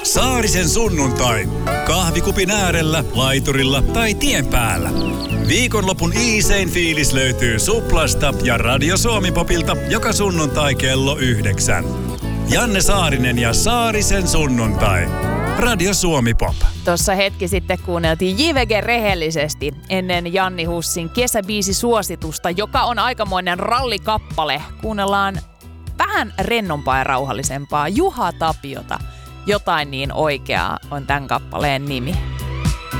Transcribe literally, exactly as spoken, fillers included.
Saarisen sunnuntai. Kahvikupin äärellä, laiturilla tai tien päällä. Viikonlopun iisein fiilis löytyy Suplasta ja Radio Suomi-popilta joka sunnuntai kello yhdeksän. Janne Saarinen ja Saarisen sunnuntai. Radio Suomi-pop. Tuossa hetki sitten kuunneltiin J V G rehellisesti ennen Janni Hussin kesäbiisisuositusta, joka on aikamoinen rallikappale. Kuunnellaan vähän rennompaa ja rauhallisempaa Juha Tapiota. Jotain niin oikeaa on tämän kappaleen nimi.